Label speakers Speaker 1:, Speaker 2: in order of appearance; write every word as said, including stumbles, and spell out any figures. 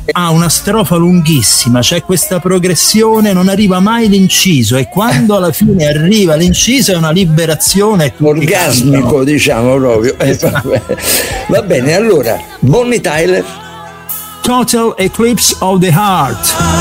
Speaker 1: ha una strofa lunghissima, c'è questa progressione, non arriva mai l'inciso, e quando alla fine arriva l'inciso è una liberazione
Speaker 2: orgasmico, cantano. Diciamo proprio. Eh, va bene, allora Bonnie Tyler,
Speaker 1: Total Eclipse of the Heart.